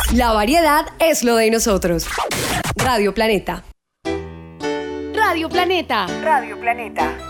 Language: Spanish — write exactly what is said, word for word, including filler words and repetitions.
La variedad es lo de nosotros. Radio Planeta. Radio Planeta. Radio Planeta.